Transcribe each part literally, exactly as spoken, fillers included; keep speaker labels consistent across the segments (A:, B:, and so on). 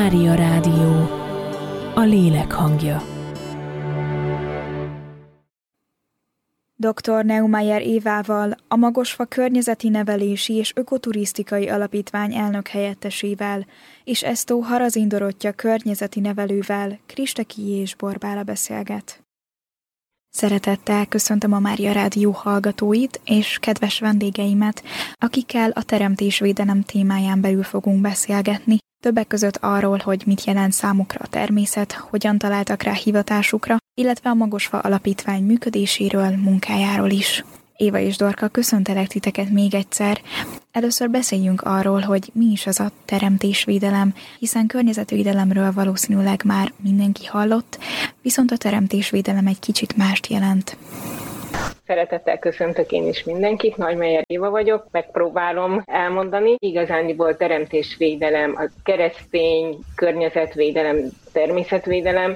A: Mária Rádió, a lélek hangja.
B: doktor Neumayer Évával, a Magosfa Környezeti Nevelési és Ökoturisztikai Alapítvány elnökhelyettesével és Esztó Harazin Dorottya környezeti nevelővel Kristeki és Borbála beszélget. Szeretettel köszöntöm a Mária Rádió hallgatóit és kedves vendégeimet, akikkel a teremtésvédelem témáján belül fogunk beszélgetni. Többek között arról, hogy mit jelent számukra a természet, hogyan találtak rá hivatásukra, illetve a Magosfa Alapítvány működéséről, munkájáról is. Éva és Dorka, köszöntelek titeket még egyszer. Először beszéljünk arról, hogy mi is az a teremtésvédelem, hiszen környezetvédelemről valószínűleg már mindenki hallott, viszont a teremtésvédelem egy kicsit mást jelent.
C: Szeretettel köszöntök én is mindenkit, Neumayer Éva vagyok, megpróbálom elmondani. Igazándiból teremtésvédelem, a keresztény környezetvédelem, természetvédelem,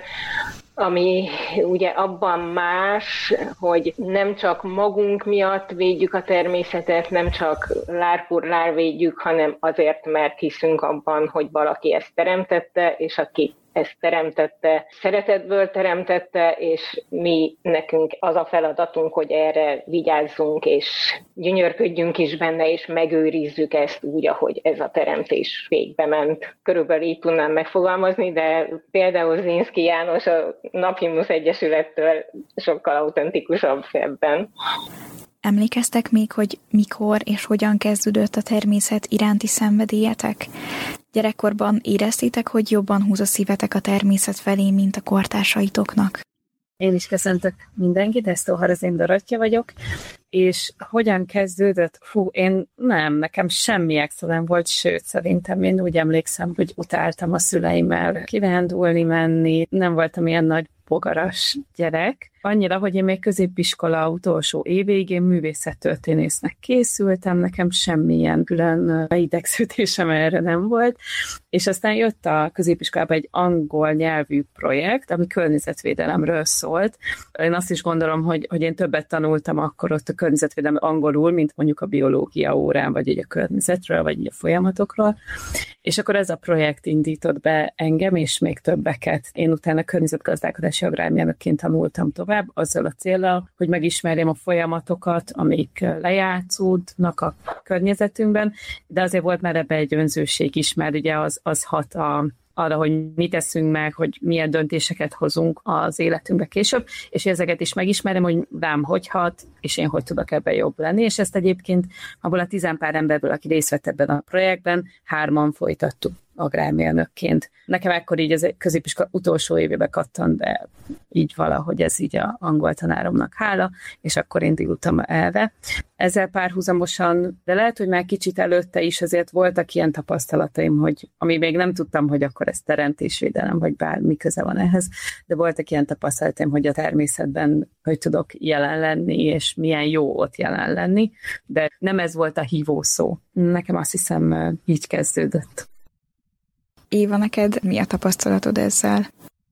C: ami ugye abban más, hogy nem csak magunk miatt védjük a természetet, nem csak lárpurlár védjük, hanem azért, mert hiszünk abban, hogy valaki ezt teremtette, és aki ezt teremtette, szeretetből teremtette, és mi nekünk az a feladatunk, hogy erre vigyázzunk, és gyönyörködjünk is benne, és megőrizzük ezt úgy, ahogy ez a teremtés végbe ment. Körülbelül így tudnám megfogalmazni, de például Zrinszky János a Naphimnusz Egyesülettől sokkal autentikusabb ebben.
B: Emlékeztek még, hogy mikor és hogyan kezdődött a természet iránti szenvedélyetek? Gyerekkorban éreztétek, hogy jobban húz a szívetek a természet felé, mint a kortársaitoknak?
D: Én is köszöntök mindenkit, Esztó Harazin Dorottya vagyok, és hogyan kezdődött? Fú, én nem, nekem semmi extra nem volt, sőt, szerintem én úgy emlékszem, hogy utáltam a szüleimmel kirándulni, menni, nem voltam ilyen nagy bogaras gyerek. Annyira, hogy én még középiskola utolsó évvégén művészettörténésznek készültem, nekem semmilyen külön beidegződésem erre nem volt, és aztán jött a középiskolában egy angol nyelvű projekt, ami környezetvédelemről szólt. Én azt is gondolom, hogy, hogy én többet tanultam akkor ott a környezetvédelem angolul, mint mondjuk a biológia órán, vagy így a környezetről, vagy így a folyamatokról. És akkor ez a projekt indított be engem, és még többeket. Én utána környezetgazdálkodási agrármérnökként tanultam tovább, azzal a céllal, hogy megismerjem a folyamatokat, amik lejátszódnak a környezetünkben, de azért volt már ebbe egy önzőség is, mert ugye az, az hat a arra, hogy mit teszünk meg, hogy milyen döntéseket hozunk az életünkbe később, és ezeket is megismerem, hogy rám hogy hat, és én hogy tudok ebben jobb lenni, és ezt egyébként abból a tizenpár emberből, aki részt vett ebben a projektben, hárman folytattuk agrármérnökként. Nekem ekkor így az középiskola utolsó évében kattant be így valahogy ez így a angol tanáromnak hála, és akkor indultam erre. Ezzel párhuzamosan, de lehet, hogy már kicsit előtte is azért voltak ilyen tapasztalataim, hogy ami még nem tudtam, hogy akkor ez teremtésvédelem, vagy bármi köze van ehhez, de voltak ilyen tapasztalataim, hogy a természetben hogy tudok jelen lenni, és milyen jó ott jelen lenni, de nem ez volt a hívó szó. Nekem azt hiszem így kezdődött.
B: Éva, neked mi a tapasztalatod ezzel?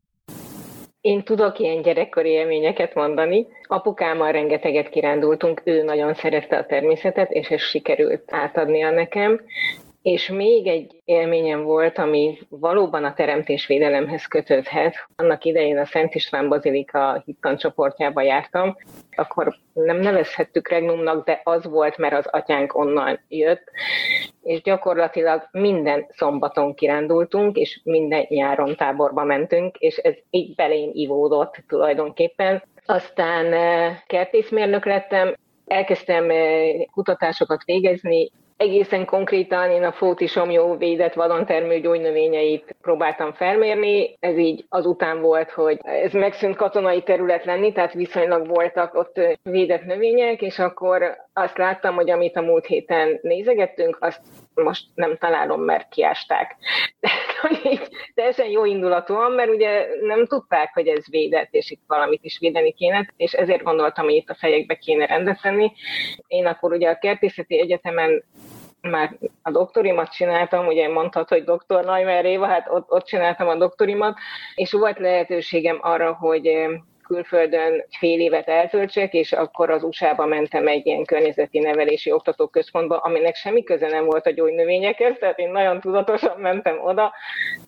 C: Én tudok ilyen gyerekkori élményeket mondani. Apukámmal rengeteget kirándultunk, ő nagyon szerette a természetet, és ez sikerült átadnia nekem. És még egy élményem volt, ami valóban a teremtésvédelemhez kötődhet. Annak idején a Szent István Bazilika hittancsoportjába jártam, akkor nem nevezhettük regnumnak, de az volt, mert az atyánk onnan jött, és gyakorlatilag minden szombaton kirándultunk, és minden nyáron táborba mentünk, és ez így belém ivódott tulajdonképpen. Aztán kertészmérnök lettem, elkezdtem kutatásokat végezni, egészen konkrétan én a fóti somlyó védett vadontermő gyógynövényeit próbáltam felmérni. Ez így azután volt, hogy ez megszűnt katonai terület lenni, tehát viszonylag voltak ott védett növények, és akkor azt láttam, hogy amit a múlt héten nézegettünk, azt most nem találom, mert kiásták. De így teljesen jó indulatúan, mert ugye nem tudták, hogy ez védett, és itt valamit is védeni kéne, és ezért gondoltam, hogy itt a fejekbe kéne rendet tenni. Én akkor ugye a Kertészeti Egyetemen már a doktorimat csináltam, ugye mondhat, hogy doktor Neumayer Éva, hát ott, ott csináltam a doktorimat, és volt lehetőségem arra, hogy külföldön fél évet eltöltsek, és akkor az u es á-ba mentem egy ilyen környezeti nevelési oktatóközpontba, aminek semmi köze nem volt a gyógynövényekhez, tehát én nagyon tudatosan mentem oda,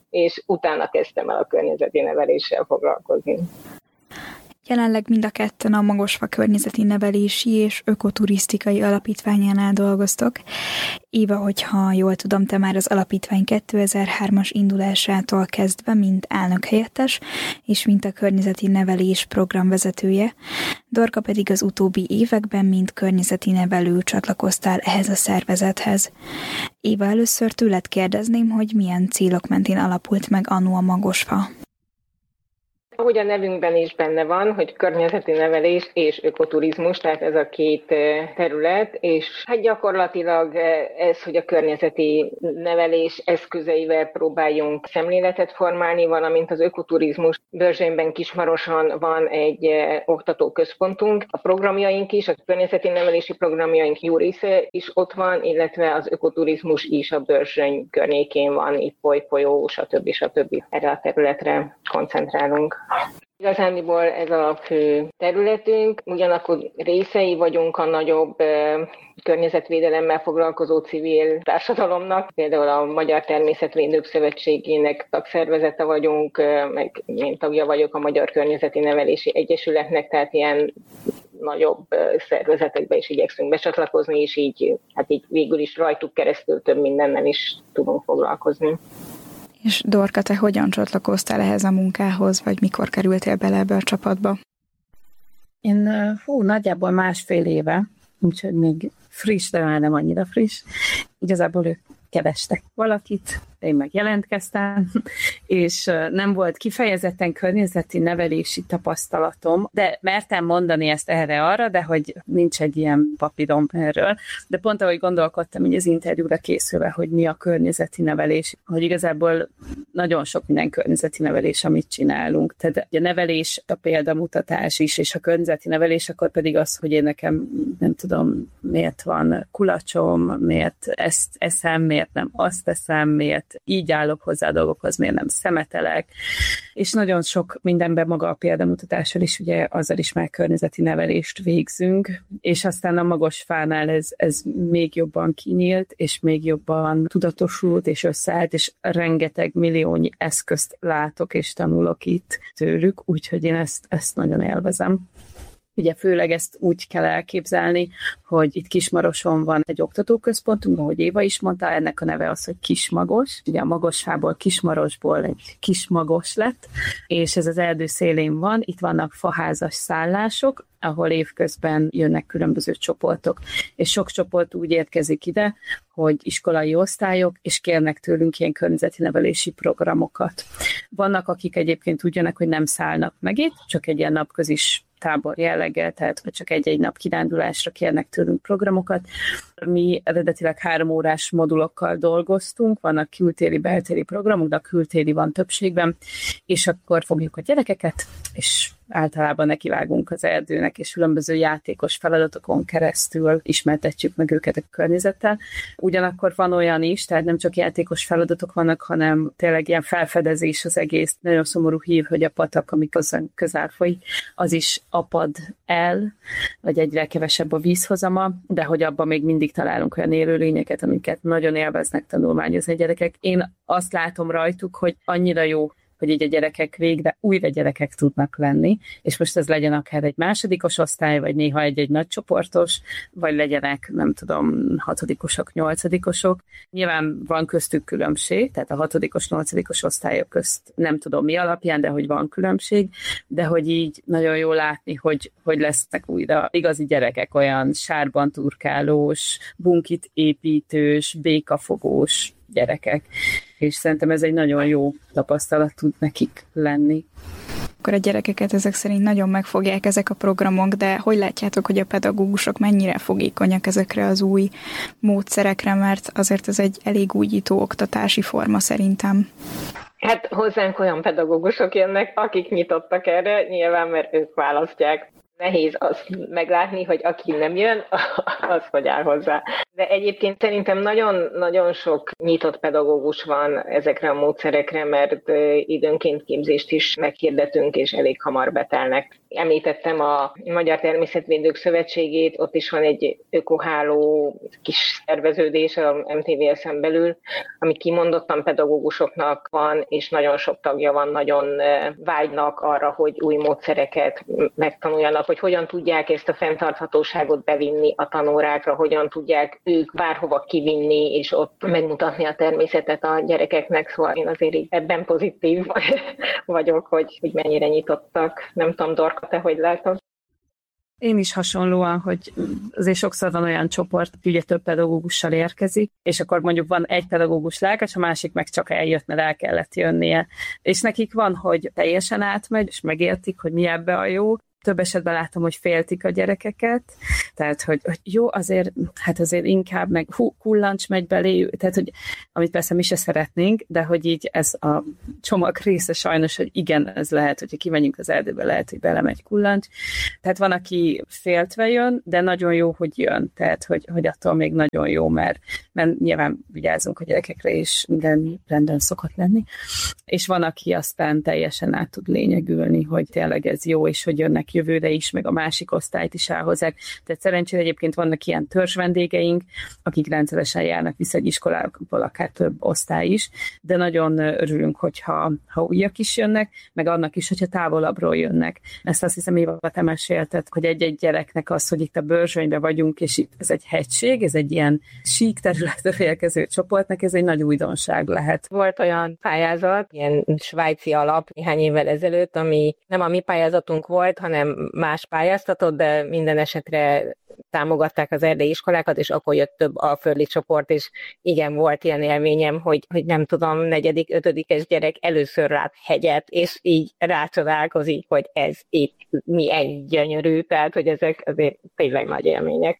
C: és utána kezdtem el a környezeti neveléssel foglalkozni.
B: Jelenleg mind a ketten a Magosfa Környezeti Nevelési és Ökoturisztikai Alapítványánál dolgoztok. Éva, hogyha jól tudom, te már az alapítvány kétezer-hármas indulásától kezdve, mint elnökhelyettes, és mint a környezeti nevelés programvezetője, Dorka pedig az utóbbi években, mint környezeti nevelő csatlakoztál ehhez a szervezethez. Éva, először tőled kérdezném, hogy milyen célok mentén alapult meg annó a Magosfa?
C: Ahogy a nevünkben is benne van, hogy környezeti nevelés és ökoturizmus, tehát ez a két terület, és hát gyakorlatilag ez, hogy a környezeti nevelés eszközeivel próbáljunk szemléletet formálni, valamint az ökoturizmus. Börzsényben, Kismaroson van egy oktatóközpontunk, a programjaink is, a környezeti nevelési programjaink jó része is ott van, illetve az ökoturizmus is a Börzsöny környékén van, itt folyó, stb. stb. Erre a területre koncentrálunk. Igazániból ez a fő területünk, ugyanakkor részei vagyunk a nagyobb környezetvédelemmel foglalkozó civil társadalomnak, például a Magyar Természetvédők Szövetségének tagszervezete vagyunk, meg én tagja vagyok a Magyar Környezeti Nevelési Egyesületnek, tehát ilyen nagyobb szervezetekbe is igyekszünk becsatlakozni, és így, hát így végül is rajtuk keresztül több mindennel is tudunk foglalkozni.
B: És Dorka, te hogyan csatlakoztál ehhez a munkához, vagy mikor kerültél bele ebbe a csapatba?
D: Én hú, nagyjából másfél éve, úgyhogy még friss, de már nem annyira friss. Igazából ők kerestek valakit, én meg jelentkeztem, és nem volt kifejezetten környezeti nevelési tapasztalatom, de mertem mondani ezt erre-arra, de hogy nincs egy ilyen papírom erről. De pont ahogy gondolkodtam így az interjúra készülve, hogy mi a környezeti nevelés, hogy igazából nagyon sok minden környezeti nevelés, amit csinálunk. Tehát a nevelés, a példamutatás is, és a környezeti nevelés, akkor pedig az, hogy én nekem nem tudom, miért van kulacsom, miért ezt eszem, miért nem azt eszem, miért így állok hozzá a dolgokhoz, miért nem szemetelek, és nagyon sok mindenben maga a példamutatással is, ugye azzal is már környezeti nevelést végzünk, és aztán a Magosfánál ez, ez még jobban kinyílt, és még jobban tudatosult, és összeállt, és rengeteg milliónyi eszközt látok, és tanulok itt tőlük, úgyhogy én ezt, ezt nagyon élvezem. Ugye főleg ezt úgy kell elképzelni, hogy itt Kismaroson van egy oktatóközpontunk, ahogy Éva is mondta, ennek a neve az, hogy Kismagos. Ugye a Magosfából, Kismarosból egy Kismagos lett, és ez az erdő szélén van, itt vannak faházas szállások, ahol évközben jönnek különböző csoportok, és sok csoport úgy érkezik ide, hogy iskolai osztályok, és kérnek tőlünk ilyen környezeti nevelési programokat. Vannak, akik egyébként úgy jönnek, hogy nem szállnak meg itt, csak egy ilyen napközis tábor jelleggel, tehát vagy csak egy-egy nap kirándulásra kérnek tőlünk programokat. Mi eredetileg három órás modulokkal dolgoztunk, vannak kültéri, beltéri programok, de a kültéri van többségben, és akkor fogjuk a gyerekeket, és általában nekivágunk az erdőnek, és különböző játékos feladatokon keresztül ismertetjük meg őket a környezettel. Ugyanakkor van olyan is, tehát nem csak játékos feladatok vannak, hanem tényleg ilyen felfedezés az egész. Nagyon szomorú hír, hogy a patak, amik hozzánk közel folyik, az is apad el, vagy egyre kevesebb a vízhozama, de hogy abban még mindig találunk olyan élőlényeket, amiket nagyon élveznek tanulmányozni a gyerekek. Én azt látom rajtuk, hogy annyira jó, hogy így a gyerekek végre újra gyerekek tudnak lenni, és most ez legyen akár egy másodikos osztály, vagy néha egy-egy nagy csoportos, vagy legyenek, nem tudom, hatodikosok, nyolcadikosok. Nyilván van köztük különbség, tehát a hatodikos, nyolcadikos osztályok közt nem tudom mi alapján, de hogy van különbség, de hogy így nagyon jó látni, hogy, hogy lesznek újra igazi gyerekek, olyan sárban turkálós, bunkit építős, békafogós gyerekek. És szerintem ez egy nagyon jó tapasztalat tud nekik lenni.
B: Akkor a gyerekeket ezek szerint nagyon megfogják ezek a programok, de hogy látjátok, hogy a pedagógusok mennyire fogékonyak ezekre az új módszerekre, mert azért ez egy elég újító oktatási forma szerintem.
C: Hát hozzánk olyan pedagógusok jönnek, akik nyitottak erre, nyilván, mert ők választják. Nehéz azt meglátni, hogy aki nem jön, az hogy áll hozzá. De egyébként szerintem nagyon-nagyon sok nyitott pedagógus van ezekre a módszerekre, mert időnként képzést is meghirdetünk, és elég hamar betelnek. Említettem a Magyar Természetvédők Szövetségét, ott is van egy ökoháló kis szerveződés a em té vé es-en belül, ami kimondottan pedagógusoknak van, és nagyon sok tagja van, nagyon vágynak arra, hogy új módszereket megtanuljanak, hogy hogyan tudják ezt a fenntarthatóságot bevinni a tanórákra, hogyan tudják ők bárhova kivinni, és ott megmutatni a természetet a gyerekeknek, szóval én azért így ebben pozitív vagyok, hogy, hogy mennyire nyitottak. Nem tudom, Dorka, te hogy látod?
D: Én is hasonlóan, hogy azért sokszor van olyan csoport, hogy ugye több pedagógussal érkezik, és akkor mondjuk van egy pedagógus lelkes, a másik meg csak eljött, mert el kellett jönnie. És nekik van, hogy teljesen átmegy, és megértik, hogy mi ebbe a jó. Több esetben látom, hogy féltik a gyerekeket, tehát, hogy, hogy jó, azért, hát azért inkább, meg hú, kullancs megy belé, tehát, hogy amit persze mi se szeretnénk, de hogy így ez a csomag része sajnos, hogy igen, ez lehet, hogyha kimegyünk az erdőbe, lehet, hogy belemegy kullancs. Tehát van, aki féltve jön, de nagyon jó, hogy jön, tehát, hogy, hogy attól még nagyon jó, mert, mert nyilván vigyázunk a gyerekekre, és minden rendben szokott lenni. És van, aki aztán teljesen át tud lényegülni, hogy tényleg ez jó, és hogy jönnek jövőre is, meg a másik osztályt is elhozzák. Tehát szerencsére egyébként vannak ilyen törzs vendégeink, akik rendszeresen járnak vissza egy iskolából, akár több osztály is, de nagyon örülünk, hogyha ha újak is jönnek, meg annak is, hogyha távolabbról jönnek. Ezt azt hiszem, Éva, te mesélted, hogy egy-egy gyereknek az, hogy itt a Börzsönyben vagyunk, és itt ez egy hegység, ez egy ilyen sík területről érkező csoportnak, ez egy nagy újdonság lehet.
C: Volt olyan pályázat, ilyen svájci alap néhány évvel ezelőtt, ami nem a mi pályázatunk volt, hanem más pályáztatott, de minden esetre támogatták az erdélyi iskolákat, és akkor jött több alföldi csoport, és igen, volt ilyen élményem, hogy, hogy nem tudom, negyedik, ötödikes gyerek először lát hegyet, és így rácsodálkozik, hogy ez itt milyen gyönyörű, tehát, hogy ezek azért tényleg nagy élmények.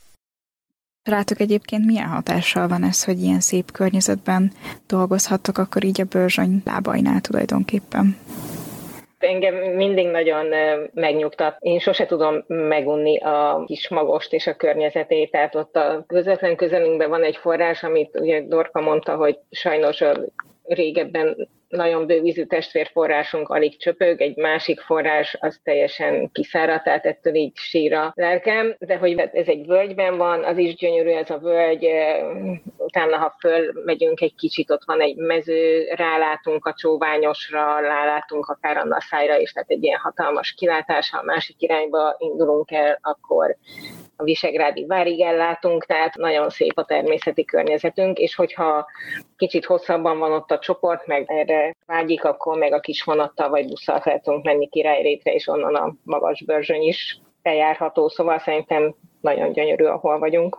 B: Rátok egyébként milyen hatással van ez, hogy ilyen szép környezetben dolgozhattok, akkor így a Börzsöny lábainál tulajdonképpen?
C: Engem mindig nagyon megnyugtat. Én sose tudom megunni a kis Magost és a környezetét, tehát ott a közvetlen közelünkben van egy forrás, amit ugye Dorka mondta, hogy sajnos a régebben nagyon bővízű testvérforrásunk alig csöpög, egy másik forrás az teljesen kiszáradt, tehát ettől így sír a lelkem, de hogy ez egy völgyben van, az is gyönyörű ez a völgy, utána ha fölmegyünk egy kicsit, ott van egy mező, rálátunk a Csóványosra, rálátunk akár a Naszályra is, tehát egy ilyen hatalmas kilátás, ha a másik irányba indulunk el, akkor a Visegrádi várig ellátunk, tehát nagyon szép a természeti környezetünk, és hogyha kicsit hosszabban van ott a csoport, meg erre vágyik, akkor meg a kis vonattal vagy busszal fel tudunk menni Királyrétre, és onnan a Magas-Börzsöny is bejárható, szóval szerintem nagyon gyönyörű, ahol vagyunk.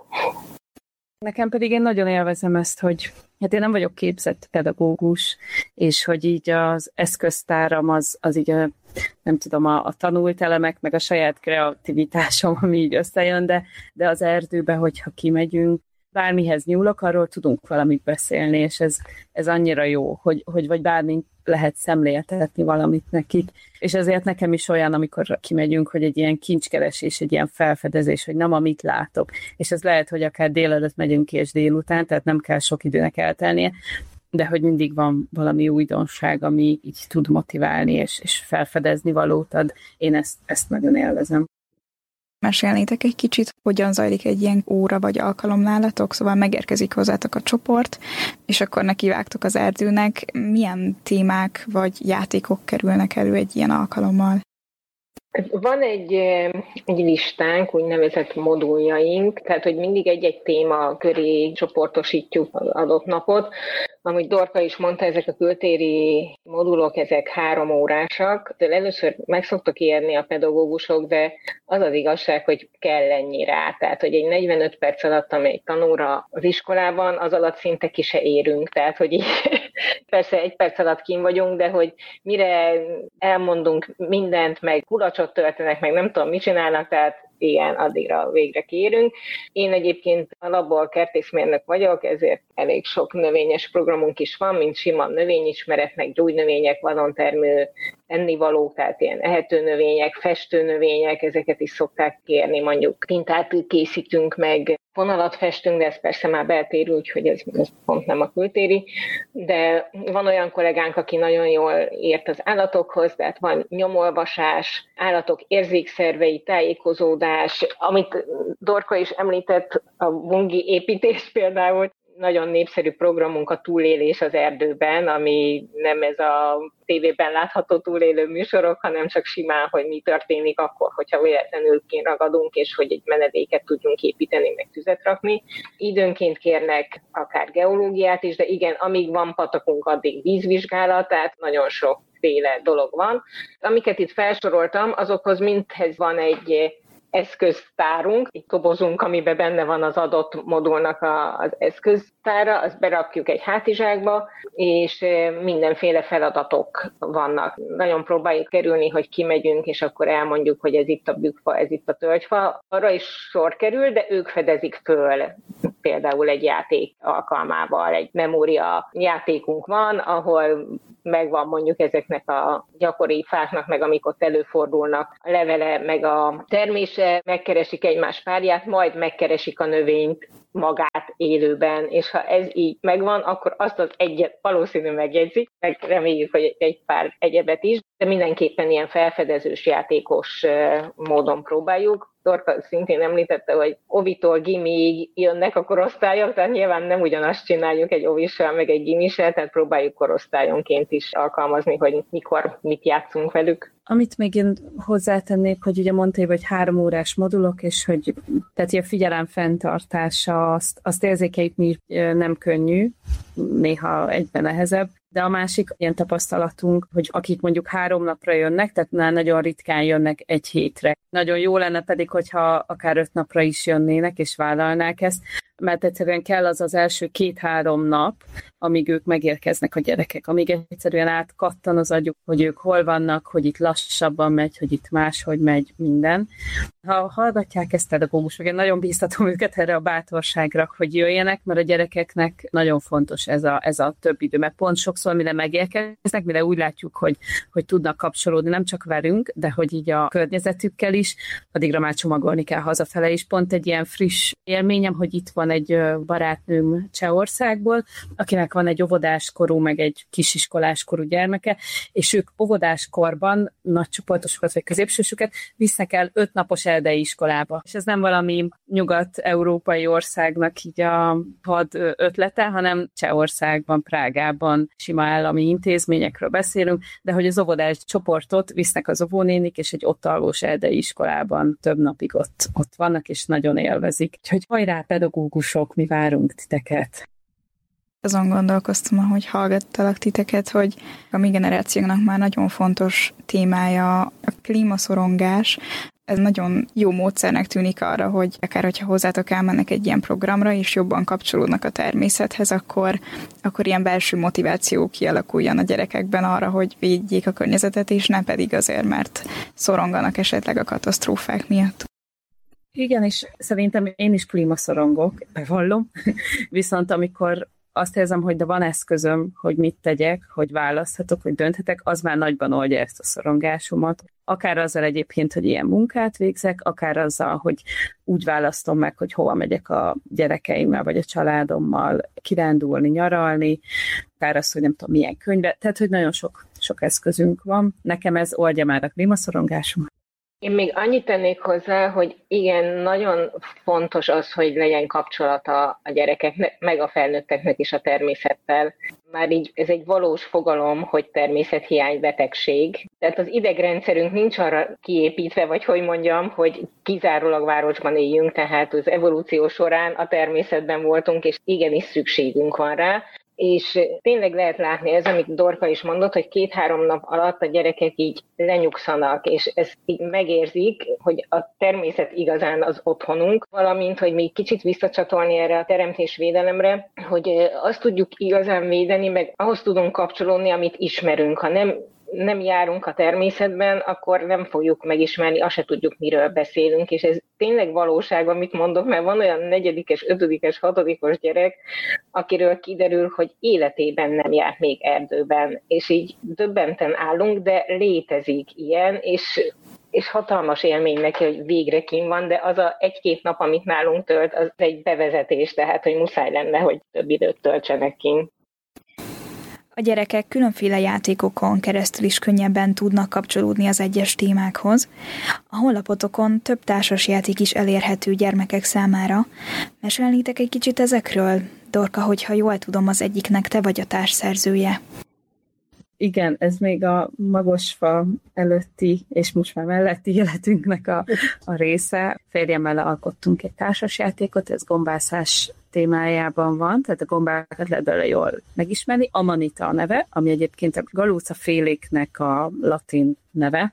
D: Nekem pedig én nagyon élvezem ezt, hogy hát én nem vagyok képzett pedagógus, és hogy így az eszköztáram az, az így a, nem tudom, a, a tanult elemek, meg a saját kreativitásom, ami így összejön, de, de az erdőbe, hogyha kimegyünk, bármihez nyúlok, arról tudunk valamit beszélni, és ez, ez annyira jó, hogy, hogy vagy bármint lehet szemléltetni valamit nekik. És ezért nekem is olyan, amikor kimegyünk, hogy egy ilyen kincskeresés, egy ilyen felfedezés, hogy nem amit látok. És ez lehet, hogy akár délelőtt megyünk ki, és délután, tehát nem kell sok időnek eltelnie, de hogy mindig van valami újdonság, ami így tud motiválni, és, és felfedezni valót ad. Én ezt, ezt nagyon élvezem.
B: Mesélnétek egy kicsit, hogyan zajlik egy ilyen óra vagy alkalom nálatok, szóval megérkezik hozzátok a csoport, és akkor nekivágtok az erdőnek. Milyen témák vagy játékok kerülnek elő egy ilyen alkalommal?
C: Van egy, egy listánk, úgynevezett moduljaink, tehát hogy mindig egy-egy téma köré csoportosítjuk az adott napot. Amit Dorka is mondta, ezek a kültéri modulok, ezek három órásak. Először meg szoktak ijedni a pedagógusok, de az az igazság, hogy kell ennyi rá. Tehát, hogy egy negyvenöt perc alatt, ami egy tanóra az iskolában, az alatt szinte ki se érünk. Tehát, hogy így, persze egy perc alatt kín vagyunk, de hogy mire elmondunk mindent, meg kulacsot töltenek, meg nem tudom, mit csinálnak, tehát igen, addigra végre kiérünk. Én egyébként alapból kertészmérnök vagyok, ezért elég sok növényes programunk is van, mint sima növényismeret, meg gyógynövények, vadontermő, ennivalók, tehát ilyen ehető növények, festő növények, ezeket is szokták kérni, mondjuk tintát készítünk meg vonalat festünk, de ez persze már beltéri, úgyhogy ez, ez pont nem a kültéri. De van olyan kollégánk, aki nagyon jól ért az állatokhoz, tehát van nyomolvasás, állatok érzékszervei, tájékozódás, amit Dorka is említett, a bungi építés például, nagyon népszerű programunk a túlélés az erdőben, ami nem ez a tévében látható túlélő műsorok, hanem csak simán, hogy mi történik akkor, hogyha véletlenül ragadunk, és hogy egy menedéket tudjunk építeni, meg tüzet rakni. Időnként kérnek akár geológiát is, de igen, amíg van patakunk, addig vízvizsgálat, tehát nagyon sokféle dolog van. Amiket itt felsoroltam, azokhoz mindhez van egy eszköztárunk, egy dobozunk, amiben benne van az adott modulnak a, az eszköztára, azt berakjuk egy hátizsákba, és mindenféle feladatok vannak. Nagyon próbáljuk kerülni, hogy kimegyünk, és akkor elmondjuk, hogy ez itt a bükkfa, ez itt a tölgyfa. Arra is sor kerül, de ők fedezik föl. Például egy játék alkalmával, egy memória játékunk van, ahol megvan mondjuk ezeknek a gyakori fáknak, meg amik ott előfordulnak, a levele, meg a termése, megkeresik egymás párját, majd megkeresik a növényt magát élőben, és ha ez így megvan, akkor azt az egyet valószínű megjegyzik, meg reméljük, hogy egy pár egyebet is, de mindenképpen ilyen felfedezős, játékos módon próbáljuk. Dorka szintén említette, hogy ovitól gimiig jönnek a korosztályok, tehát nyilván nem ugyanazt csináljuk egy ovissal, meg egy gimissel, tehát próbáljuk korosztályonként is alkalmazni, hogy mikor mit játszunk velük.
D: Amit még én hozzátennék, hogy ugye mondtál, hogy három órás modulok, és hogy tehát a figyelem fenntartása, azt, azt érzékeljük mi nem könnyű, néha egyben nehezebb, de a másik ilyen tapasztalatunk, hogy akik mondjuk három napra jönnek, tehát már nagyon ritkán jönnek egy hétre. Nagyon jó lenne pedig, hogyha akár öt napra is jönnének, és vállalnák ezt, mert egyszerűen kell az az első két-három nap, amíg ők megérkeznek a gyerekek, amíg egyszerűen átkattan az agyuk, hogy ők hol vannak, hogy itt lassabban megy, hogy itt máshogy megy minden. Ha hallgatják ezt pedagógusok, én nagyon bíztatom őket erre a bátorságra, hogy jöjjenek, mert a gyerekeknek nagyon fontos ez a, ez a több idő, mert pont sokszor, mire megérkeznek, mire úgy látjuk, hogy, hogy tudnak kapcsolódni nem csak velünk, de hogy így a környezetükkel is, addigra már csomagolni kell hazafele is. Pont egy ilyen friss élményem, hogy itt van egy barátnőm Csehországból, akinek van egy óvodáskorú, meg egy kisiskoláskorú gyermeke, és ők óvodáskorban nagy csoportosokat, vagy középsősöket visznek el öt napos erdei iskolába. És ez nem valami nyugat-európai országnak így a vad ötlete, hanem Csehországban, Prágában sima állami intézményekről beszélünk, de hogy az óvodás csoportot visznek az óvónénik, és egy ott alvós erdei iskolában több napig ott, ott vannak, és nagyon élvezik. Úgyhogy hajrá, pedagógusok, mi várunk titeket!
B: Azon gondolkoztam, ahogy hallgattalak titeket, hogy a mi generációnak már nagyon fontos témája a klímaszorongás. Ez nagyon jó módszernek tűnik arra, hogy akár hogyha hozzátok elmennek egy ilyen programra, és jobban kapcsolódnak a természethez, akkor, akkor ilyen belső motiváció kialakuljon a gyerekekben arra, hogy védjék a környezetet, és nem pedig azért, mert szoronganak esetleg a katasztrófák miatt.
D: Igen, és szerintem én is klímaszorongok, bevallom, viszont amikor azt érzem, hogy de van eszközöm, hogy mit tegyek, hogy választhatok, hogy dönthetek, az már nagyban oldja ezt a szorongásomat. Akár azzal egyébként, hogy ilyen munkát végzek, akár azzal, hogy úgy választom meg, hogy hova megyek a gyerekeimmel, vagy a családommal kirándulni, nyaralni, akár az, hogy nem tudom, milyen könyve. Tehát, hogy nagyon sok, sok eszközünk van. Nekem ez oldja már a klímaszorongásomat.
C: Én még annyit tennék hozzá, hogy igen, nagyon fontos az, hogy legyen kapcsolata a gyerekeknek, meg a felnőtteknek is a természettel. Már így ez egy valós fogalom, hogy természethiány betegség. Tehát az idegrendszerünk nincs arra kiépítve, vagy hogy mondjam, hogy kizárólag városban éljünk, tehát az evolúció során a természetben voltunk, és igenis szükségünk van rá. És tényleg lehet látni ez, amit Dorka is mondott, hogy két-három nap alatt a gyerekek így lenyugszanak, és ezt így megérzik, hogy a természet igazán az otthonunk, valamint, hogy még kicsit visszacsatolni erre a teremtésvédelemre, hogy azt tudjuk igazán védeni, meg ahhoz tudunk kapcsolódni, amit ismerünk. Ha nem nem járunk a természetben, akkor nem fogjuk megismerni, azt se tudjuk, miről beszélünk, és ez tényleg valóság, amit mondok, mert van olyan negyedikes, ötödikes, hatodikos gyerek, akiről kiderül, hogy életében nem járt még erdőben, és így döbbenten állunk, de létezik ilyen, és és hatalmas élmény neki, hogy végre kín van, de az a egy-két nap, amit nálunk tölt, az egy bevezetés, tehát hogy muszáj lenne, hogy több időt töltsenek kín.
B: A gyerekek különféle játékokon keresztül is könnyebben tudnak kapcsolódni az egyes témákhoz. A honlapotokon több társasjáték is elérhető gyermekek számára. Mesélnétek egy kicsit ezekről? Dorka, hogyha jól tudom, az egyiknek te vagy a társszerzője.
D: Igen, ez még a Magosfa előtti, és most már melletti életünknek a, a része. Férjemmel alkottunk egy társasjátékot, ez gombászás témájában van, tehát a gombákat lehet belőle jól megismerni. Amanita a neve, ami egyébként a galóca féléknek a latin neve.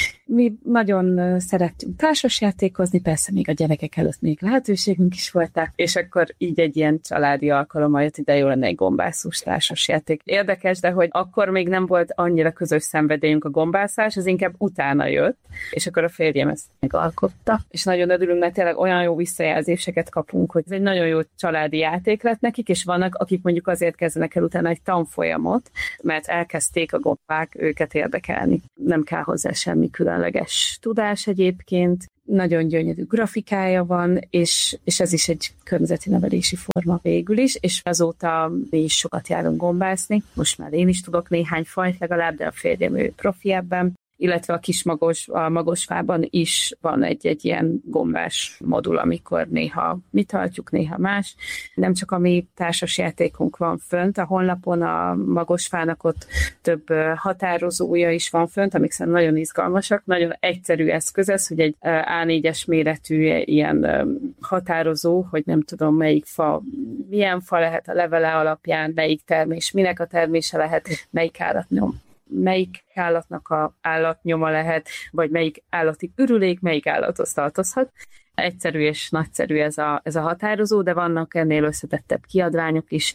D: Mi nagyon szerettünk társasjátékozni, persze még a gyerekek előtt még lehetőségünk is voltak, és akkor így egy ilyen családi alkalommal jött ide, jó lenne egy gombászós társasjáték. Érdekes, de hogy akkor még nem volt annyira közös szenvedélyünk a gombászás, ez inkább utána jött, és akkor a férjem ezt megalkotta, és nagyon örülünk, mert tényleg olyan jó visszajelzéseket kapunk, hogy ez egy nagyon jó családi játék lett nekik, és vannak, akik mondjuk azért kezdenek el utána egy tanfolyamot, mert elkezdték a gombák őket érdekelni. Nem kell hozzá semmi különleges tudás egyébként, nagyon gyönyörű grafikája van, és, és ez is egy környezeti nevelési forma végül is, és azóta mi is sokat járunk gombászni. Most már én is tudok néhány fajt legalább, de a férjem ő profi ebben, illetve a kis magos, a Magosfában is van egy-egy ilyen gombás modul, amikor néha mi tartjuk, néha más. Nem csak a mi társasjátékunk van fönt, a honlapon a Magosfának ott több határozója is van fönt, amik szerintem nagyon izgalmasak, nagyon egyszerű eszköz ez, hogy egy á négyes méretű ilyen határozó, hogy nem tudom melyik fa, milyen fa lehet a levele alapján, melyik termés, minek a termése lehet, melyik állatnyom. melyik állatnak a állatnyoma lehet, vagy melyik állati ürülék, melyik állathoz tartozhat. Egyszerű és nagyszerű ez a, ez a határozó, de vannak ennél összetettebb kiadványok is,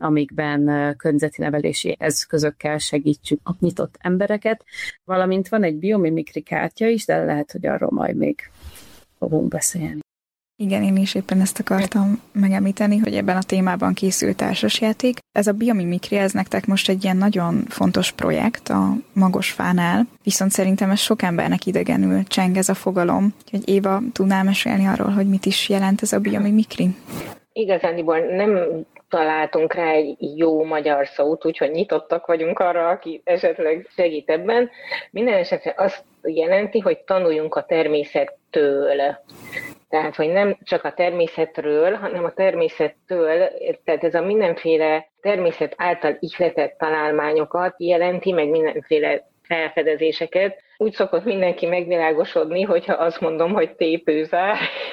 D: amikben környezeti nevelési eszközökkel segítsük a nyitott embereket, valamint van egy biomimikri kártya is, de lehet, hogy arról majd még fogunk beszélni.
B: Igen, én is éppen ezt akartam megemlíteni, hogy ebben a témában készült társasjáték. Ez a biomimikri, ez nektek most egy ilyen nagyon fontos projekt a Magosfánál, viszont szerintem ez sok embernek idegenül cseng ez a fogalom. Úgyhogy Éva, tudnál mesélni arról, hogy mit is jelent ez a biomimikri?
C: Igazániból nem találtunk rá egy jó magyar szót, úgyhogy nyitottak vagyunk arra, aki esetleg segít ebben. Minden esetre azt jelenti, hogy tanuljunk a természettől. Tehát, hogy nem csak a természetről, hanem a természettől, tehát ez a mindenféle természet által ihletett találmányokat jelenti, meg mindenféle felfedezéseket. Úgy szokott mindenki megvilágosodni, hogyha azt mondom, hogy tépőzár,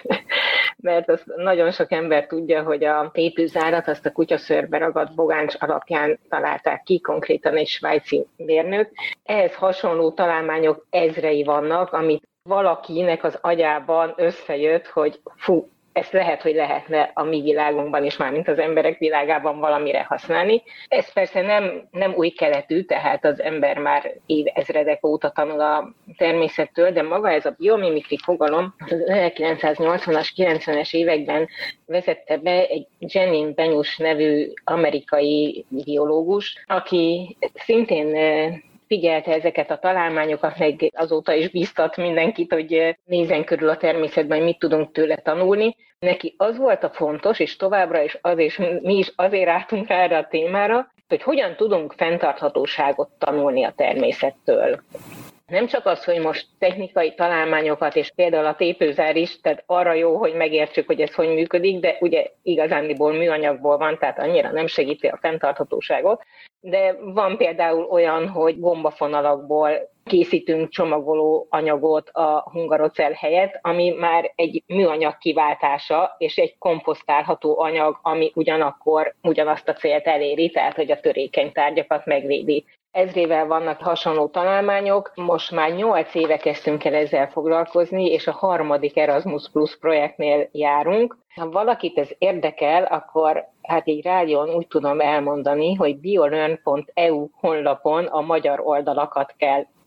C: mert azt nagyon sok ember tudja, hogy a tépőzárat azt a kutyaszőrbe ragadt bogáncs alapján találták ki, konkrétan egy svájci mérnök. Ehhez hasonló találmányok ezrei vannak, amit valakinek az agyában összejött, hogy fú, ezt lehet, hogy lehetne a mi világunkban is, már mint az emberek világában valamire használni. Ez persze nem, nem új keletű, tehát az ember már évezredek óta tanul a természettől, de maga ez a biomimikri fogalom az ezerkilencszáznyolcvanas, kilencvenes években vezette be egy Janine Benyus nevű amerikai biológus, aki szintén figyelte ezeket a találmányokat, meg azóta is bíztat mindenkit, hogy nézzen körül a természetben, mit tudunk tőle tanulni. Neki az volt a fontos, és továbbra is az, és mi is azért álltunk rá erre a témára, hogy hogyan tudunk fenntarthatóságot tanulni a természettől. Nem csak az, hogy most technikai találmányokat, és például a tépőzár is, tehát arra jó, hogy megértsük, hogy ez hogy működik, de ugye igazándiból műanyagból van, tehát annyira nem segíti a fenntarthatóságot. De van például olyan, hogy gombafonalakból készítünk csomagoló anyagot a hungarocell helyett, ami már egy műanyag kiváltása, és egy komposztálható anyag, ami ugyanakkor ugyanazt a célt eléri, tehát hogy a törékeny tárgyakat megvédi. Ezrével vannak hasonló találmányok, most már nyolc éve kezdtünk el ezzel foglalkozni, és a harmadik Erasmus Plus projektnél járunk. Ha valakit ez érdekel, akkor hát így rádión úgy tudom elmondani, hogy biolearn pont e u honlapon a magyar oldalakat kell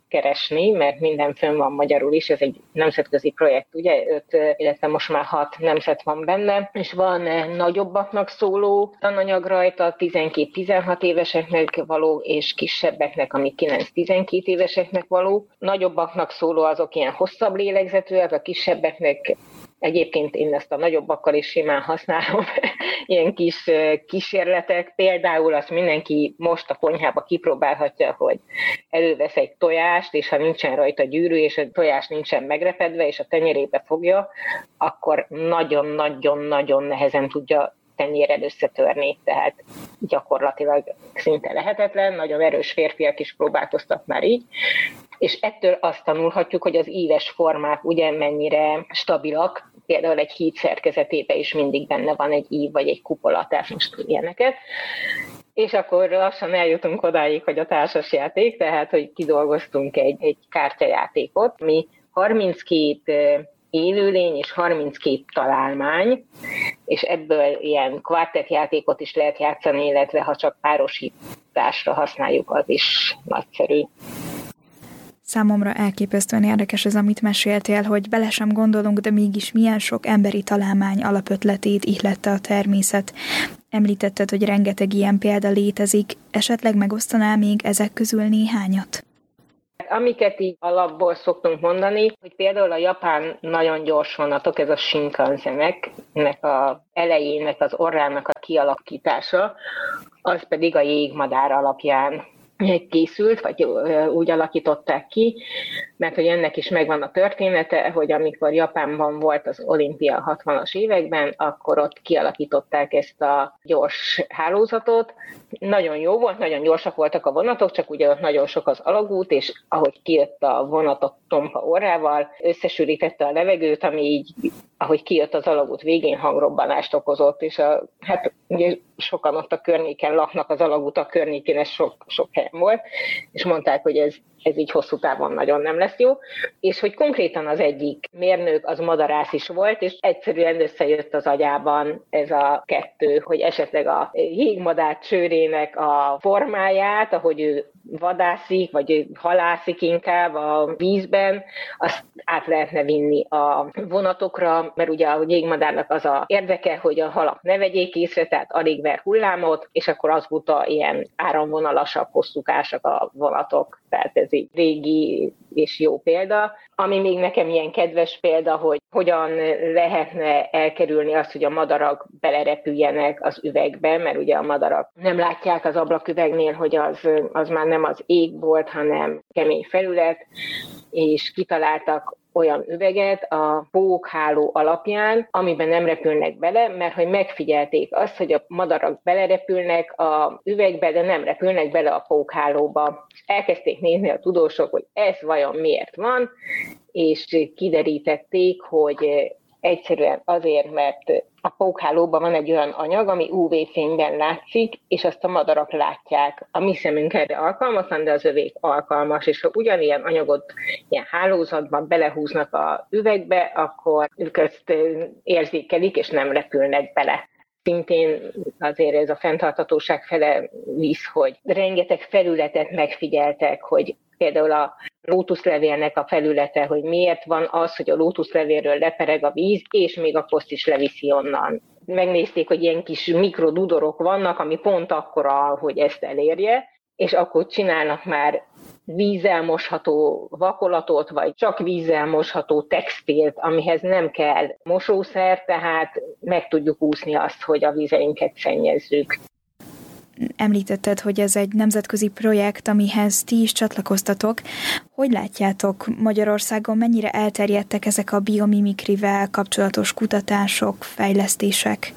C: keresni, mert minden fönn van magyarul is, ez egy nemzetközi projekt, ugye, öt, illetve most már hat nemzet van benne, és van nagyobbaknak szóló tananyag rajta, tizenkét-tizenhat éveseknek való, és kisebbeknek, ami kilenc-tizenkét éveseknek való. Nagyobbaknak szóló azok ilyen hosszabb lélegzetűek, a kisebbeknek egyébként én ezt a nagyobbakkal is simán használom, ilyen kis kísérletek. Például azt mindenki most a konyhába kipróbálhatja, hogy elővesz egy tojást, és ha nincsen rajta gyűrű, és a tojás nincsen megrepedve, és a tenyerébe fogja, akkor nagyon-nagyon-nagyon nehezen tudja tenyérrel összetörni, tehát gyakorlatilag szinte lehetetlen, nagyon erős férfiak is próbálkoztak már így, és ettől azt tanulhatjuk, hogy az íves formák ugye mennyire stabilak, például egy híd szerkezetében is mindig benne van egy ív vagy egy kupola, tehát most ilyeneket. És akkor lassan eljutunk odáig, hogy a társasjáték, tehát hogy kidolgoztunk egy, egy kártyajátékot, ami harminckét élőlény és harminckét találmány, és ebből ilyen kvartettjátékot is lehet játszani, illetve ha csak párosításra használjuk, az is nagyszerű.
B: Számomra elképesztően érdekes ez, amit meséltél, hogy bele sem gondolunk, de mégis milyen sok emberi találmány alapötletét ihlette a természet. Említetted, hogy rengeteg ilyen példa létezik, esetleg megosztanál még ezek közül néhányat?
C: Amiket így alapból szoktunk mondani, hogy például a japán nagyon gyors vonatok, ez a Shinkansenek a elejének, az orrának a kialakítása, az pedig a jégmadár alapján készült, vagy úgy alakították ki, mert hogy ennek is megvan a története, hogy amikor Japánban volt az olimpia a hatvanas években, akkor ott kialakították ezt a gyors hálózatot. Nagyon jó volt, nagyon gyorsak voltak a vonatok, csak ugye ott nagyon sok az alagút, és ahogy kijött a vonat a tompa orrával, összesűrítette a levegőt, ami így, ahogy kijött az alagút végén, hangrobbanást okozott, és a, hát ugye sokan ott a környéken laknak, az alagútak környékén, ez sok, sok helyen volt, és mondták, hogy ez, ez így hosszú távon nagyon nem lesz jó, és hogy konkrétan az egyik mérnök az madarász is volt, és egyszerűen összejött az agyában ez a kettő, hogy esetleg a jégmadár csőrének a formáját, ahogy ő vadászik, vagy ő halászik inkább a vízben, azt át lehetne vinni a vonatokra, mert ugye a jégmadárnak az a érdeke, hogy a halak ne vegyék észre, tehát alig ver hullámot, és akkor azóta ilyen áramvonalasabb, hosszúkásak a vonatok. Tehát ez egy régi és jó példa. Ami még nekem ilyen kedves példa, hogy hogyan lehetne elkerülni azt, hogy a madarak belerepüljenek az üvegbe, mert ugye a madarak nem látják az ablaküvegnél, hogy az, az már nem az ég volt, hanem kemény felület, és kitaláltak olyan üveget a pókháló alapján, amiben nem repülnek bele, mert hogy megfigyelték azt, hogy a madarak belerepülnek a üvegbe, de nem repülnek bele a pókhálóba. Elkezdték nézni a tudósok, hogy ez vajon miért van, és kiderítették, hogy egyszerűen azért, mert a pókhálóban van egy olyan anyag, ami ú vé-fényben látszik, és azt a madarak látják. A mi szemünk erre alkalmatlan, de az övék alkalmas, és ha ugyanilyen anyagot ilyen hálózatban belehúznak a üvegbe, akkor ők ezt érzékelik, és nem repülnek bele. Szintén azért ez a fenntarthatóság fele visz, hogy rengeteg felületet megfigyeltek, hogy például a lótuszlevélnek a felülete, hogy miért van az, hogy a lótuszlevélről lepereg a víz, és még a poszt is leviszi onnan. Megnézték, hogy ilyen kis mikrodudorok vannak, ami pont akkora, hogy ezt elérje, és akkor csinálnak már vízzel mosható vakolatot, vagy csak vízzel mosható textilt, amihez nem kell mosószer, tehát meg tudjuk úszni azt, hogy a vizeinket szennyezzük.
B: Említetted, hogy ez egy nemzetközi projekt, amihez ti is csatlakoztatok. Hogy látjátok Magyarországon, mennyire elterjedtek ezek a biomimikrivel kapcsolatos kutatások, fejlesztések?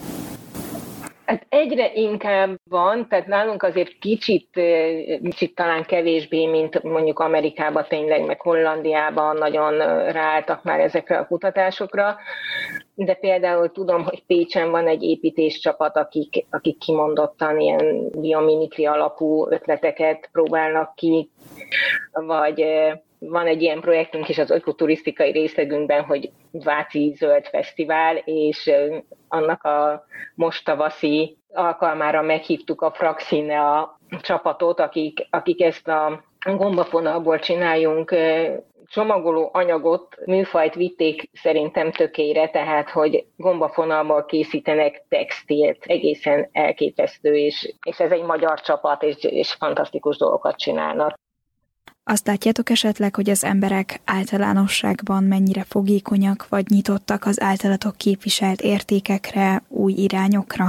C: Hát egyre inkább van, tehát nálunk azért kicsit, kicsit talán kevésbé, mint mondjuk Amerikában tényleg, meg Hollandiában nagyon ráálltak már ezekre a kutatásokra, de például tudom, hogy Pécsen van egy építéscsapat, akik, akik kimondottan ilyen biomimikri alapú ötleteket próbálnak ki, vagy van egy ilyen projektünk is az ökoturisztikai részlegünkben, hogy Váci Zöld Fesztivál, és annak a most tavaszi alkalmára meghívtuk a Fraxine a csapatot, akik, akik ezt a gombafonalból csináljunk csomagoló anyagot, műfajt vitték szerintem tökére, tehát hogy gombafonalból készítenek textilt, egészen elképesztő, és, és ez egy magyar csapat, és, és fantasztikus dolgokat csinálnak.
B: Azt látjátok esetleg, hogy az emberek általánosságban mennyire fogékonyak vagy nyitottak az általatok képviselt értékekre, új irányokra?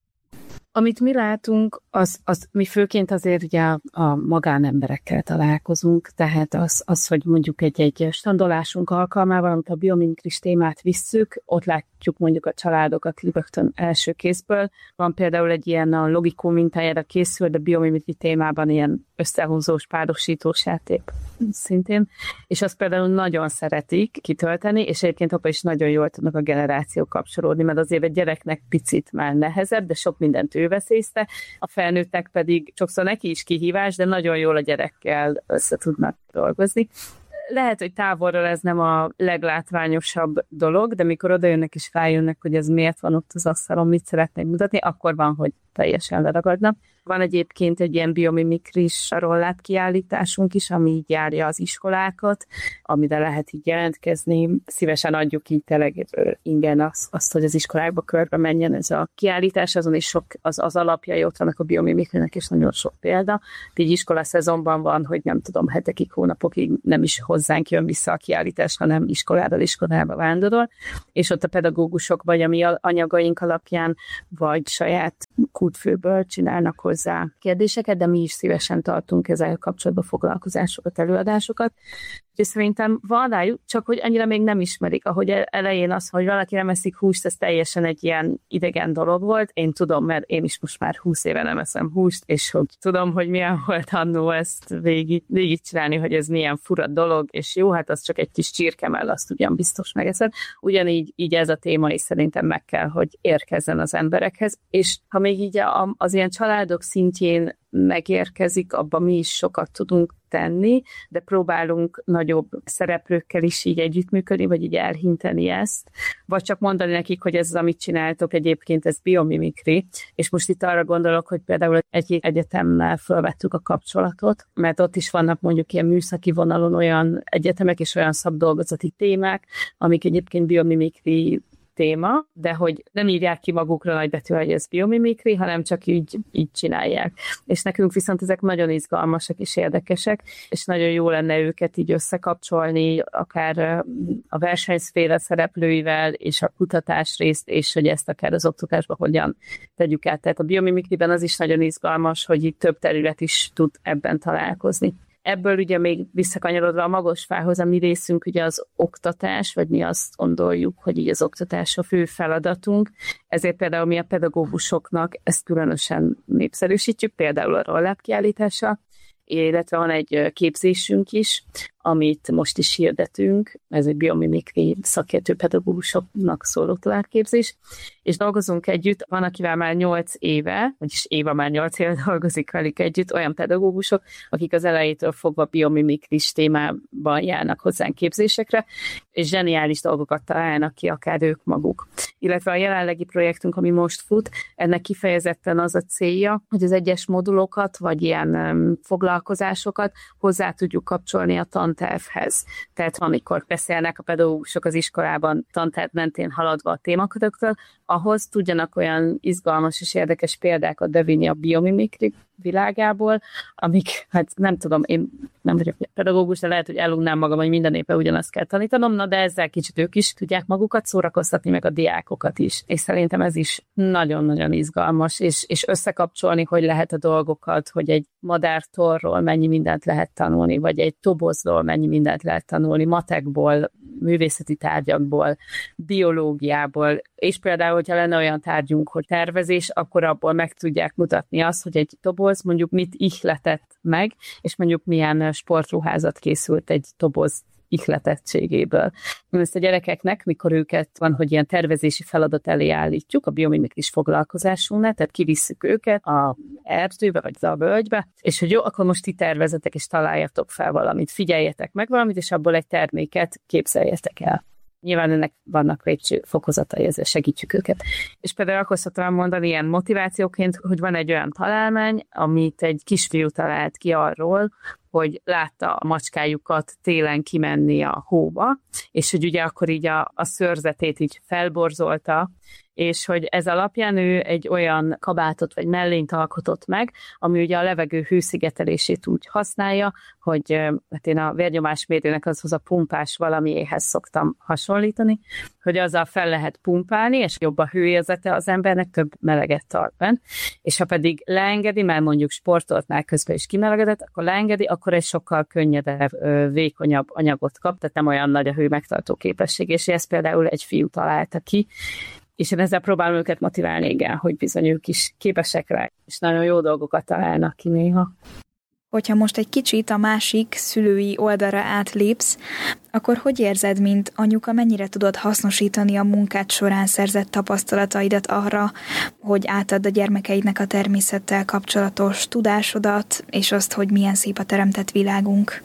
D: Amit mi látunk, az, az mi főként azért ugye a, a magánemberekkel találkozunk, tehát az, az, hogy mondjuk egy-egy standolásunk alkalmával, amit a biomimikris témát visszük, ott látjuk mondjuk a családokat rögtön első kézből. Van például egy ilyen a Logikó mintájára készült, de biomimikri témában ilyen összehúzós, párosítós játék szintén, és azt például nagyon szeretik kitölteni, és egyébként apa is nagyon jól tudnak a generációk kapcsolódni, mert azért egy gyereknek picit már nehezebb, de sok mindent ő vesz észre, a felnőttek pedig sokszor neki is kihívás, de nagyon jól a gyerekkel össze tudnak dolgozni. Lehet, hogy távolról ez nem a leglátványosabb dolog, de mikor odajönnek és rájönnek, hogy ez miért van ott az asztalon, mit szeretnék mutatni, akkor van, hogy teljesen leragadnak. Van egyébként egy ilyen biomimikris rollát kiállításunk is, ami így járja az iskolákat, amire lehet így jelentkezni. Szívesen adjuk így tényleg ingyen azt, azt, hogy az iskolákba körbe menjen ez a kiállítás, azon is sok az, az alapjai ott vannak a biomimikrinek, és nagyon sok példa. Így iskola szezonban van, hogy nem tudom, hetekig, hónapokig nem is hozzánk jön vissza a kiállítás, hanem iskoláról iskolába vándorol, és ott a pedagógusok vagy a mi anyagaink alapján, vagy saját kútfőből csinálnak hozzá kérdéseket, de mi is szívesen tartunk ezzel kapcsolatban foglalkozásokat, előadásokat. És szerintem van rájuk, csak hogy annyira még nem ismerik, ahogy elején az, hogy valaki nem eszik húst, ez teljesen egy ilyen idegen dolog volt. Én tudom, mert én is most már húsz éve nem eszem húst, és hogy tudom, hogy milyen volt annó ezt végig, végig csinálni, hogy ez milyen fura dolog, és jó, hát az csak egy kis csirkemell, azt ugyan biztos megeszed. Ugyanígy így ez a téma is szerintem meg kell, hogy érkezzen az emberekhez, és ha még így az ilyen családok szintjén megérkezik, abban mi is sokat tudunk tenni, de próbálunk nagyobb szereplőkkel is így együttműködni, vagy így elhinteni ezt, vagy csak mondani nekik, hogy ez az, amit csináltok, egyébként ez biomimikri, és most itt arra gondolok, hogy például egy egyetemmel felvettük a kapcsolatot, mert ott is vannak mondjuk ilyen műszaki vonalon olyan egyetemek és olyan szabdolgozati témák, amik egyébként biomimikri téma, de hogy nem írják ki magukra nagybetű, hogy ez biomimikri, hanem csak így, így csinálják. És nekünk viszont ezek nagyon izgalmasak és érdekesek, és nagyon jó lenne őket így összekapcsolni, akár a versenyszféra szereplőivel, és a kutatás részt, és hogy ezt akár az oktatásban hogyan tegyük át. Tehát a biomimikriben az is nagyon izgalmas, hogy itt több terület is tud ebben találkozni. Ebből ugye még visszakanyarodva a Magosfához, a mi részünk ugye az oktatás, vagy mi azt gondoljuk, hogy így az oktatás a fő feladatunk, ezért például mi a pedagógusoknak ezt különösen népszerűsítjük, például a rollab kiállítással, illetve van egy képzésünk is, amit most is hirdetünk, ez egy biomimikri szakértő pedagógusoknak szóló továbbképzés, és dolgozunk együtt, van, akivel már nyolc éve, vagyis Éva már nyolc éve dolgozik velük együtt, olyan pedagógusok, akik az elejétől fogva biomimikris témában járnak hozzánk képzésekre, és zseniális dolgokat találnak ki, akár ők maguk. Illetve a jelenlegi projektünk, ami most fut, ennek kifejezetten az a célja, hogy az egyes modulokat, vagy ilyen um, foglalkozásokat hozzá tudjuk kapcsolni a tantervhez. Tehát amikor beszélnek a pedagógusok az iskolában tanterv mentén haladva a témakörökről, ahhoz tudjanak olyan izgalmas és érdekes példákat bevinni a biomimikri világából, amik, hát nem tudom, én nem vagyok pedagógus, de lehet, hogy elunnám magam, hogy minden éppen ugyanazt kell tanítanom, na de ezzel kicsit ők is tudják magukat szórakoztatni, meg a diákokat is. És szerintem ez is nagyon-nagyon izgalmas, és, és összekapcsolni, hogy lehet a dolgokat, hogy egy madártorról mennyi mindent lehet tanulni, vagy egy tobozról mennyi mindent lehet tanulni, matekból, művészeti tárgyakból, biológiából, és például, hogyha lenne olyan tárgyunk, hogy tervezés, akkor abból meg tudják mutatni azt, hogy egy toboz mondjuk mit ihletett meg, és mondjuk milyen sportruházat készült egy toboz ihletettségéből. Ezt a gyerekeknek, mikor őket van, hogy ilyen tervezési feladat elé állítjuk, a biomimikris foglalkozásunknál, tehát kivisszük őket a erdőbe, vagy a völgybe, és hogy jó, akkor most ti tervezetek, és találjatok fel valamit, figyeljetek meg valamit, és abból egy terméket képzeljetek el. Nyilván ennek vannak lépcsőfokozatai, ezzel segítjük őket. És például akkor szoktam mondani ilyen motivációként, hogy van egy olyan találmány, amit egy kisfiú talált ki arról, hogy látta a macskájukat télen kimenni a hóba, és hogy ugye akkor így a, a szőrzetét így felborzolta, és hogy ez alapján ő egy olyan kabátot vagy mellényt alkotott meg, ami ugye a levegő hőszigetelését úgy használja, hogy hát én a vérnyomásmérőnek azhoz a pumpás valamiéhez szoktam hasonlítani, hogy azzal fel lehet pumpálni, és jobb a hőérzete az embernek, több meleget tart bent, és ha pedig leengedi, mert mondjuk sportolt már közben is kimelegedett, akkor leengedi, akkor egy sokkal könnyedebb, vékonyabb anyagot kap, tehát nem olyan nagy a hő megtartó képesség, és ezt például egy fiú találta ki, és én ezzel próbálom őket motiválni, igen, hogy bizony ők is képesek rá, és nagyon jó dolgokat találnak ki néha.
B: Hogyha most egy kicsit a másik szülői oldalra átlépsz, akkor hogy érzed, mint anyuka, mennyire tudod hasznosítani a munkád során szerzett tapasztalataidat arra, hogy átadd a gyermekeidnek a természettel kapcsolatos tudásodat, és azt, hogy milyen szép a teremtett világunk?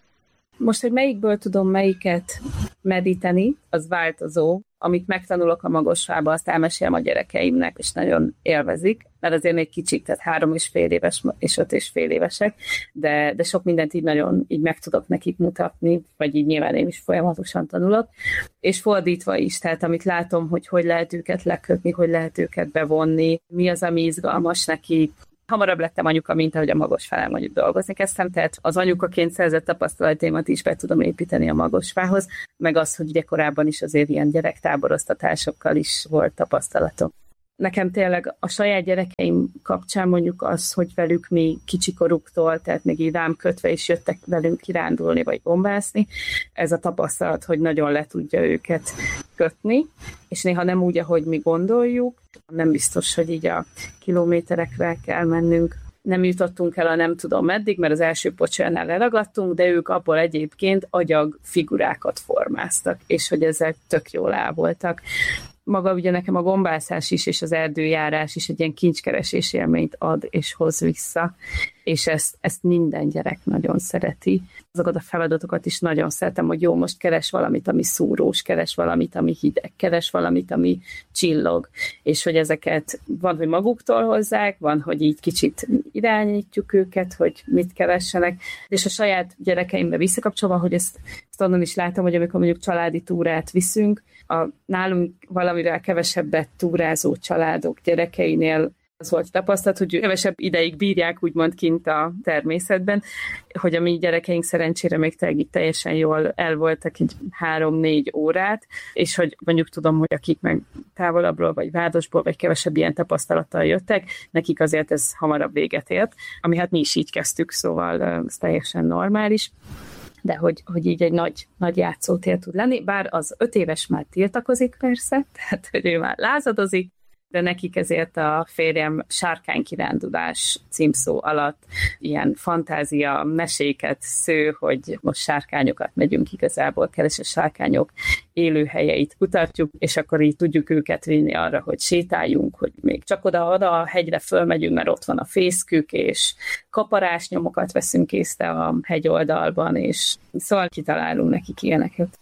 D: Most, hogy melyikből tudom melyiket medíteni, az változó. Amit megtanulok a magosvába, azt elmesélem a gyerekeimnek, és nagyon élvezik, mert azért még kicsik, tehát három és fél éves és öt és fél évesek, de, de sok mindent így nagyon így meg tudok nekik mutatni, vagy így nyilván én is folyamatosan tanulok, és fordítva is, tehát amit látom, hogy hogy lehet őket lekötni, hogy lehet őket bevonni, mi az, ami izgalmas neki. Hamarabb lettem anyuka, mint ahogy a magosfánál mondjuk dolgozni kezdtem, tehát az anyukaként szerzett tapasztalataimat is be tudom építeni a magosfához, meg az, hogy ugye korábban is azért ilyen gyerektáboroztatásokkal is volt tapasztalatom. Nekem tényleg a saját gyerekeim kapcsán mondjuk az, hogy velük még kicsikoruktól, tehát még így rám kötve is jöttek velünk kirándulni vagy bombászni, ez a tapasztalat, hogy nagyon le tudja őket kötni, és néha nem úgy, ahogy mi gondoljuk, nem biztos, hogy így a kilométerekre kell mennünk. Nem jutottunk el a nem tudom meddig, mert az első pocsánál leragadtunk, de ők abból egyébként agyag figurákat formáztak, és hogy ezek tök jól el voltak. Maga ugye nekem a gombászás is, és az erdőjárás is egy ilyen kincskeresés élményt ad és hoz vissza, és ezt, ezt minden gyerek nagyon szereti. Azokat a feladatokat is nagyon szeretem, hogy jó, most keres valamit, ami szúrós, keres valamit, ami hideg, keres valamit, ami csillog, és hogy ezeket van, hogy maguktól hozzák, van, hogy így kicsit irányítjuk őket, hogy mit keressenek, és a saját gyerekeimbe visszakapcsolva, hogy ezt, ezt onnan is látom, hogy amikor mondjuk családi túrát viszünk, a nálunk valamivel kevesebbet túrázó családok gyerekeinél az volt tapasztalat, hogy kevesebb ideig bírják úgymond kint a természetben, hogy a mi gyerekeink szerencsére még teljesen jól el voltak egy három-négy órát, és hogy mondjuk tudom, hogy akik meg távolabbról, vagy városból, vagy kevesebb ilyen tapasztalattal jöttek, nekik azért ez hamarabb véget ért, ami hát mi is így kezdtük, szóval ez teljesen normális. De hogy, hogy így egy nagy, nagy játszótér tud lenni, bár az öt éves már tiltakozik persze, tehát hogy ő már lázadozik, de nekik ezért a férjem sárkánykirándulás címszó alatt ilyen fantázia meséket sző, hogy most sárkányokat megyünk igazából, keres a sárkányok élőhelyeit kutatjuk, és akkor így tudjuk őket vinni arra, hogy sétáljunk, hogy még csak oda-oda a hegyre fölmegyünk, mert ott van a fészkük, és kaparásnyomokat veszünk észre a hegyoldalban, és szóval kitalálunk nekik ilyeneket.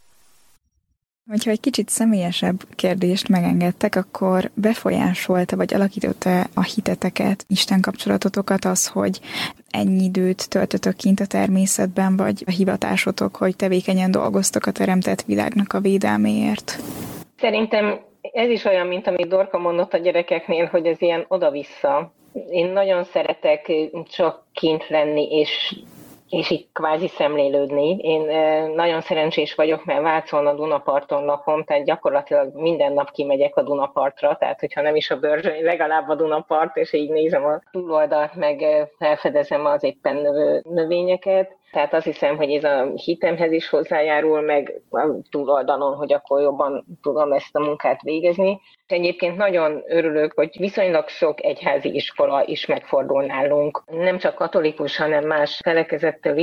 B: Hogyha egy kicsit személyesebb kérdést megengedtek, akkor befolyásolta vagy alakította a hiteteket, Isten kapcsolatotokat az, hogy ennyi időt töltötök kint a természetben, vagy a hivatásotok, hogy tevékenyen dolgoztok a teremtett világnak a védelméért?
C: Szerintem ez is olyan, mint amit Dorka mondott a gyerekeknél, hogy ez ilyen oda-vissza. Én nagyon szeretek csak kint lenni, és és így kvázi szemlélődni. Én nagyon szerencsés vagyok, mert Vácon a Dunaparton lakom, tehát gyakorlatilag minden nap kimegyek a Dunapartra, tehát hogyha nem is a Börzsöny, legalább a Dunapart, és így nézem a túloldalt, meg felfedezem az éppen növő növényeket. Tehát azt hiszem, hogy ez a hitemhez is hozzájárul, meg a túloldalon, hogy akkor jobban tudom ezt a munkát végezni. Egyébként nagyon örülök, hogy viszonylag sok egyházi iskola is megfordul nálunk. Nem csak katolikus, hanem más felekezettől is.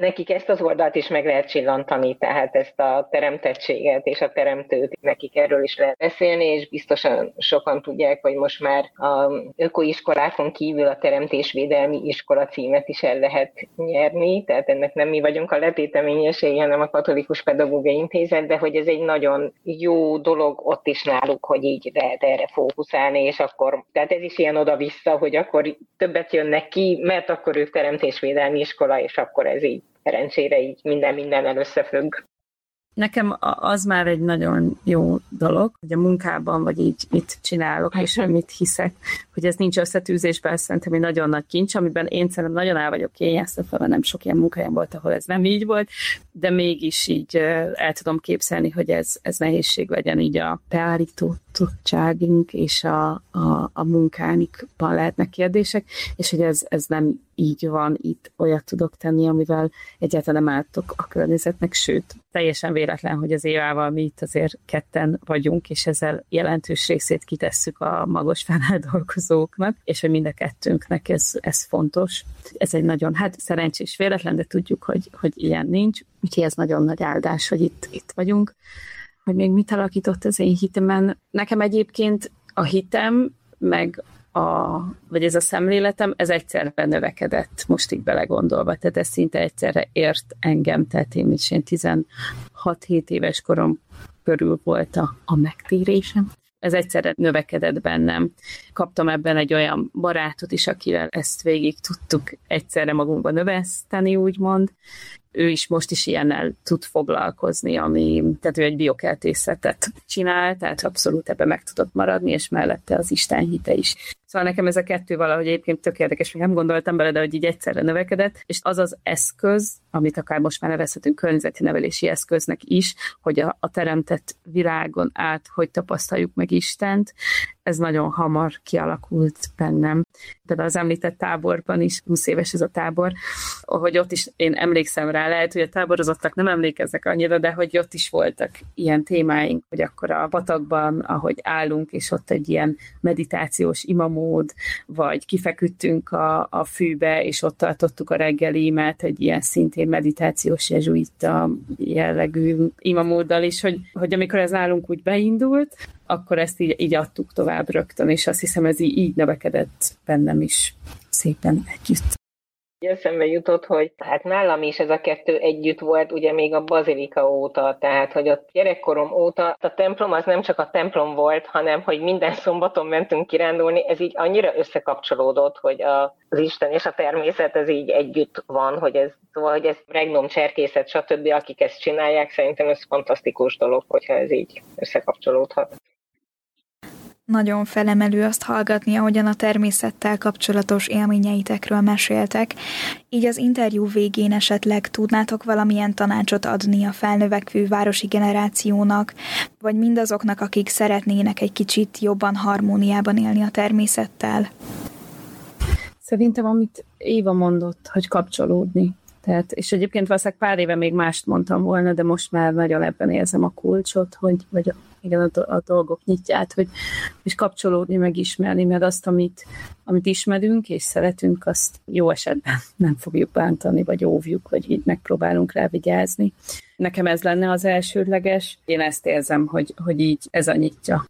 C: nekik ezt az oldalt is meg lehet csillantani, tehát ezt a teremtettséget és a teremtőt, nekik erről is lehet beszélni, és biztosan sokan tudják, hogy most már a ökoiskolákon kívül a teremtésvédelmi iskola címet is el lehet nyerni, tehát ennek nem mi vagyunk a letéteményesei, hanem a Katolikus Pedagógiai Intézet, de hogy ez egy nagyon jó dolog ott is náluk, hogy így lehet erre fókuszálni, és akkor, tehát ez is ilyen oda-vissza, hogy akkor többet jönnek ki, mert akkor ők teremtésvédelmi iskola, és akkor ez így szerencsére így minden mindennel összefügg.
D: Nekem az már egy nagyon jó dolog, hogy a munkában, vagy így mit csinálok, és mit hiszek, hogy ez nincs összetűzésben, szerintem egy nagyon nagy kincs, amiben én szerintem nagyon el vagyok kényeztetve, mert nem sok ilyen munkájám volt, ahol ez nem így volt, de mégis így el tudom képzelni, hogy ez, ez nehézség legyen így a beállítottságunk és a, a, a munkánikban lehetnek kérdések, és hogy ez, ez nem így van, itt olyat tudok tenni, amivel egyáltalán nem ártok a környezetnek, sőt, teljesen véletlen, hogy az Évával mi itt azért ketten vagyunk, és ezzel jelentős részét kitesszük a Magosfánál dolgozóknak, és hogy mind a kettőnknek ez, ez fontos. Ez egy nagyon, hát szerencsés véletlen, de tudjuk, hogy, hogy ilyen nincs, úgyhogy ez nagyon nagy áldás, hogy itt, itt vagyunk. Hogy még mit alakított az én hitemen? Nekem egyébként a hitem, meg A, vagy ez a szemléletem, ez egyszerre növekedett, most így belegondolva, tehát ez szinte egyszerre ért engem, tehát én is ilyen tizenhat-hét éves korom körül volt a, a megtérésem. Ez egyszerre növekedett bennem. Kaptam ebben egy olyan barátot is, akivel ezt végig tudtuk egyszerre magunkba növeszteni, úgymond. Ő is most is ilyennel tud foglalkozni, ami, tehát ő egy biokeltészetet csinál, tehát abszolút ebben meg tudott maradni, és mellette az Isten hite is. Szóval nekem ez a kettő valahogy egyébként tök érdekes, még nem gondoltam bele, de hogy így egyszerre növekedett, és az az eszköz, amit akár most már nevezhetünk környezeti nevelési eszköznek is, hogy a, a teremtett világon át, hogy tapasztaljuk meg Istent, ez nagyon hamar kialakult bennem. Például az említett táborban is, húsz éves ez a tábor, hogy ott is én emlékszem rá, lehet, hogy a táborozottak nem emlékeznek annyira, de hogy ott is voltak ilyen témáink, hogy akkor a patakban, ahogy állunk, és ott egy ilyen meditációs imamód, vagy kifeküdtünk a, a fűbe, és ott tartottuk a reggelimet, egy ilyen szintén meditációs jezsuita jellegű imamóddal is, hogy, hogy amikor ez nálunk úgy beindult, akkor ezt így, így adtuk tovább rögtön, és azt hiszem, ez így, így növekedett bennem is szépen együtt.
C: Eszembe jutott, hogy hát nálam is ez a kettő együtt volt, ugye még a bazilika óta, tehát hogy a gyerekkorom óta a templom az nem csak a templom volt, hanem hogy minden szombaton mentünk kirándulni, ez így annyira összekapcsolódott, hogy a, az Isten és a természet ez így együtt van, hogy ez, szóval, hogy ez regnum, cserkészet, stb. Akik ezt csinálják, szerintem ez fantasztikus dolog, hogyha ez így összekapcsolódhat.
B: Nagyon felemelő azt hallgatni, ahogyan a természettel kapcsolatos élményeitekről meséltek. Így az interjú végén esetleg tudnátok valamilyen tanácsot adni a felnövekvő városi generációnak, vagy mindazoknak, akik szeretnének egy kicsit jobban harmóniában élni a természettel?
D: Szerintem, amit Éva mondott, hogy kapcsolódni. Tehát, és egyébként valószínűleg pár éve még mást mondtam volna, de most már nagyon ebben érzem a kulcsot, hogy, vagy a, igen, a, a dolgok nyitját, hogy és kapcsolódni, megismerni, mert azt, amit, amit ismerünk és szeretünk, azt jó esetben nem fogjuk bántani, vagy óvjuk, vagy így megpróbálunk rá vigyázni. Nekem ez lenne az elsődleges. Én ezt érzem, hogy, hogy így ez a nyitja.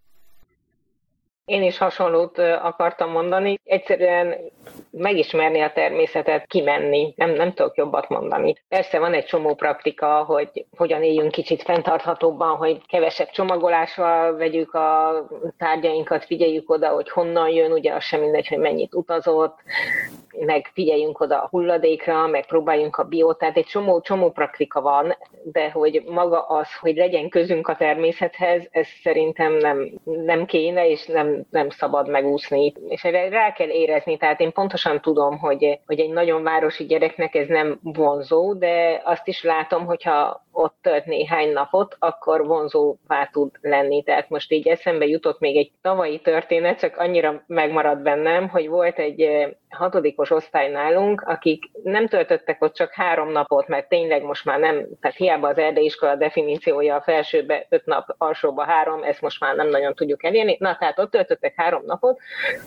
C: Én is hasonlót akartam mondani. Egyszerűen megismerni a természetet, kimenni, nem, nem tudok jobbat mondani. Persze van egy csomó praktika, hogy hogyan éljünk kicsit fenntarthatóbban, hogy kevesebb csomagolással vegyük a tárgyainkat, figyeljük oda, hogy honnan jön, ugye az sem mindegy, hogy mennyit utazott, meg figyeljünk oda a hulladékra, meg próbáljunk a biót, tehát egy csomó, csomó praktika van, de hogy maga az, hogy legyen közünk a természethez, ez szerintem nem, nem kéne, és nem, nem szabad megúszni. És erre rá kell érezni, tehát én pontosan tudom, hogy, hogy egy nagyon városi gyereknek ez nem vonzó, de azt is látom, hogyha ott tölt néhány napot, akkor vonzóvá tud lenni. Tehát most így eszembe jutott még egy tavalyi történet, csak annyira megmaradt bennem, hogy volt egy hatodikos osztály nálunk, akik nem töltöttek ott csak három napot, mert tényleg most már nem, tehát hiába az erdei iskola definíciója a felsőbe öt nap, alsóba három, ezt most már nem nagyon tudjuk elérni. Na, tehát ott töltöttek három napot,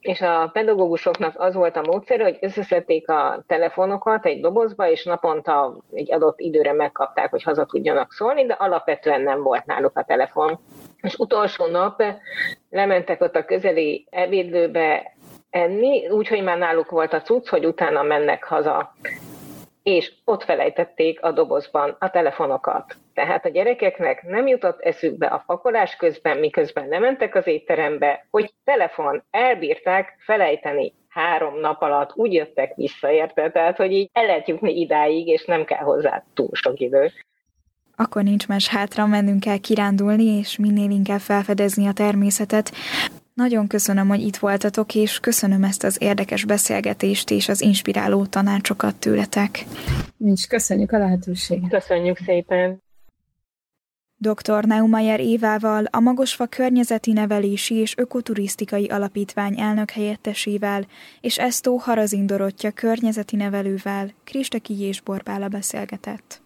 C: és a pedagógusoknak az volt a módszer, hogy összeszedték a telefonokat egy dobozba, és naponta egy adott időre megkapták, hogy haza tudjanak szólni, de alapvetően nem volt náluk a telefon. És utolsó nap lementek ott a közeli ebédlőbe enni, úgyhogy már náluk volt a cucc, hogy utána mennek haza. És ott felejtették a dobozban a telefonokat. Tehát a gyerekeknek nem jutott eszükbe a pakolás közben, miközben lementek az étterembe, hogy telefon elbírták felejteni három nap alatt, úgy jöttek vissza, érte? Tehát, hogy így el lehet jutni idáig, és nem kell hozzá túl sok idő.
B: Akkor nincs más hátra, mennünk kell kirándulni, és minél inkább felfedezni a természetet. Nagyon köszönöm, hogy itt voltatok, és köszönöm ezt az érdekes beszélgetést és az inspiráló tanácsokat tőletek.
D: Nincs, köszönjük a lehetőséget.
C: Köszönjük szépen.
B: doktor Neumayer Évával, a Magosfa Környezeti Nevelési és Ökoturisztikai Alapítvány elnökhelyettesével és Esztó Harazin Dorottya környezeti nevelővel Krista Kigyés Borbála beszélgetett.